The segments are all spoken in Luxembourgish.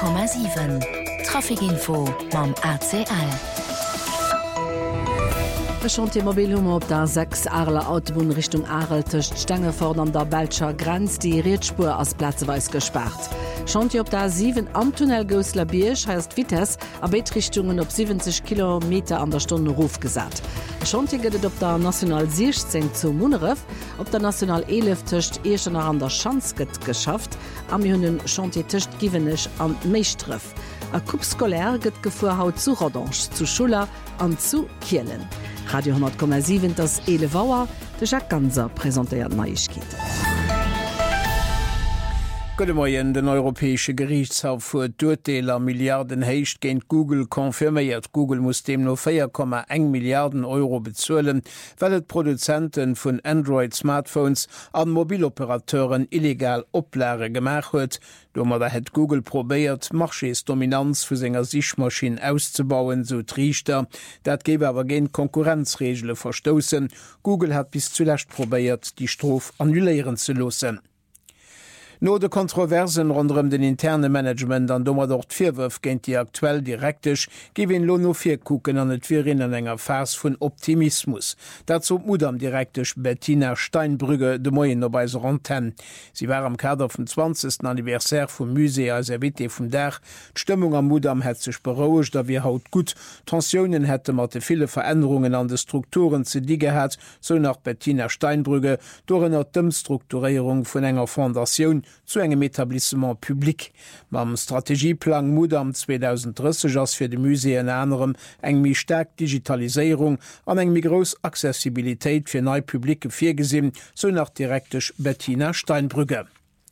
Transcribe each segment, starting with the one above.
100,7 Trafikinfo mam ACL. Chantier-Mobilhummer op der 6 Arler Autobahn Richtung Arel töcht Stängeford an der Beltscher Grenz die Riedspur als Plätzeweis gespart. Chantier op der 7 am Tunnel Gosler Biersch heisst Vites a Beetrichtungen op 70 km an der Stunde Ruf gesat. Chantier gëtt op der National 16 zu Muneref, op der National 11 töcht echer nach an der Schanz gëtt geschafft, am hunnen Chantier töcht giwenech an Meichtreff. A Coupe gëtt gefuer haut zu Rodange, zu Schuler an zu Kielen. Radio 10,7 das Elevauer de Jacques Ganser präsentiert Neuigkeiten. Gute Morgen, den Europäische Gerichtshof für Durchdeler Milliarden Hecht gegen Google konfirmiert. Google muss dem nur 4,1 Milliarden Euro bezahlen, weil es Produzenten von Android-Smartphones an Mobiloperateuren illegal Oplare gemacht hat. Da hat Google probiert, Marchesdominanz für seine Sichtmaschinen auszubauen, so Richter. Das gebe aber keine Konkurrenzregeln verstoßen. Google hat bis zuletzt probiert, die Strafe annullieren zu lassen. No de Kontroversen rund den interne Management an dommer dort Vierwürf géint die aktuell direktech, giwen Lono 4 kucken an et Virinnen enger Fas vun Optimismus. Dazu Mut am direktech Bettina Steinbrügge de Moien op beiser Anten. Sie war am Kader vom 20. Anniversär vum Musee als WT vum Dach. D'Stimmung am Mudam het sech berouegt, da wir haut gut. Tensionen hätte mat viele Veränderungen an de Strukturen ze die gehat, so nach Bettina Steinbrügge, dorenner Dëmmstrukturierung vun enger Fondation zu engem Etablissement publik. Mam Strategieplan Mudam 2030 ass fir de Musee en anderem eng mi stark Digitalisierung an eng mi gros Accessibilitéit fir nei publike Viergesinn, so nach direktech Bettina Steinbrügge.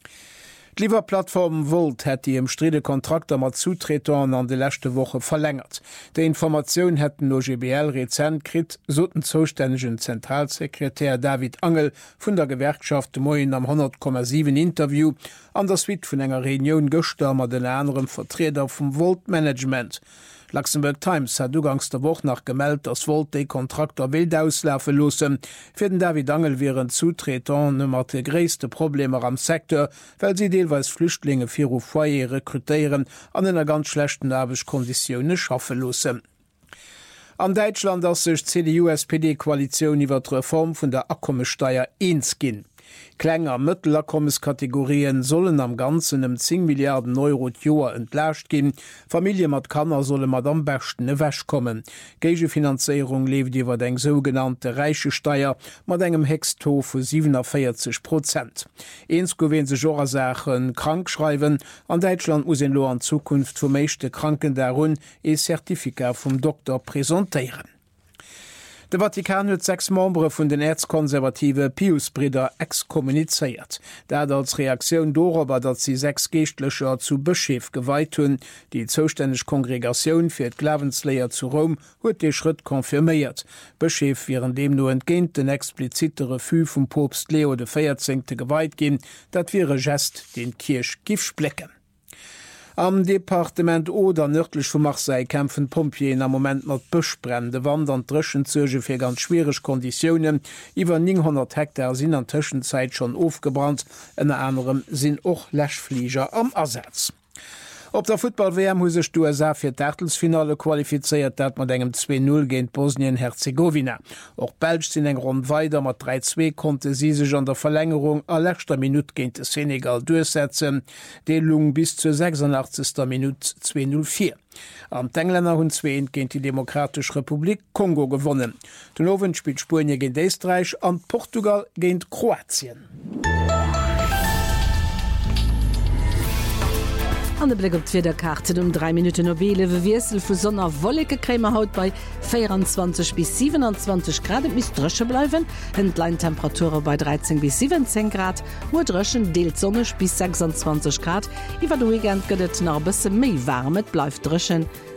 Lieber Plattform Volt hat die im Stridekontrakt mat Zutretern an de letzte Woche verlängert. De Information hätten no GBL Rezent krit, so den zuständigen Zentralsekretär David Angel vun der Gewerkschaft Moin am 100,7 Interview an der Suite vun enger Reunion gestürmer den anderen Vertreter vom Volt Management. Luxemburg Times hat dugangs der Woche nach gemeldet, dass Volt de Kontrakter wild auslaufen losen. Für den David Angel wären Zutretern nummer de größte Probleme am Sektor, weil sie teilweise Flüchtlinge für Foyer rekrutieren an einer ganz schlechten Arbeitskonditionen schaffen losen. An Deutschland as sech CDU-SPD-Koalition iwwer d' Reform vun der Abkommesteuer eens ginn. Klenger Mëttelabkommenskategorien sollen am ganzen 10 Milliarden Euro Joer entlascht gin. Familie mat Kanner solle mat am besten ewäsch kommen. Geige Finanzierung lebt iwwer deng sogenannte reiche Steier mat engem Hexto vu 47%. Eens gowen se Jorasachen krank schreiben. An Deutschland muss en lo an Zukunft vu meeschte Kranken derun e Zertifikat vum Doktor präsentieren. Der Vatikan hat 6 Membre von den erzkonservative Piusbrüder exkommuniziert. Da als Reaktion darüber, dass sie 6 Geistliche zu Bischöf geweiht haben, die zuständige Kongregation für die Glaubenslehre zu Rom hat den Schritt konfirmiert. Bischöf wären dem nur entgehend den expliziten Refus vom Papst Leo XIV. Geweiht gehen, das wäre Gest, den Kirch Giftsplecken. Am Departement Oder nördlich von Marseille kämpfen Pompier am Moment mat Buschbrände, Wand an Trschenzöge fir ganz schwierig Konditionen. Iwer 900 Hektar sind an Zwischenzeit schon aufgebrannt, en anderem sind auch Läschflieger am Ersatz. Op der Football-WM muss sich die USA für Achtelfinale qualifiziert, dat man engem 2-0 gegen Bosnien-Herzegowina. Auch Belgien sind eng rund weiter, mit 3-2 konnte sie sich an der Verlängerung an letzter Minute gegen Senegal durchsetzen. Die lung bis zur 86. Minute 2-0-4. Am Engländer hun 2 gegen die Demokratische Republik Kongo gewonnen. Den Owen spielt Spanien gegen Österreich und Portugal gegen Kroatien. An der Blick op d'Wederkarte 3 Minuten Nobele Wirsel vu Sonner wolleke Krämer haut bei 24 bis 27 Grad mis Drösche bleiwen, Endleintemperature bei 13 bis 17 Grad, wo Dröschen deelt sonnech bis 26 Grad, iwwer du Weekend gëtt nach bisse méi warmet bleif Dröschen